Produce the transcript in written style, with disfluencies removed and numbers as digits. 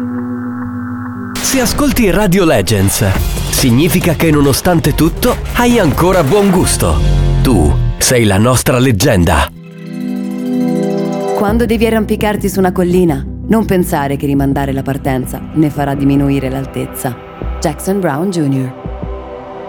Se ascolti Radio Legends, significa che nonostante tutto hai ancora buon gusto. Tu sei la nostra leggenda. Quando devi arrampicarti su una collina, non pensare che rimandare la partenza ne farà diminuire l'altezza. Jackson Brown Jr.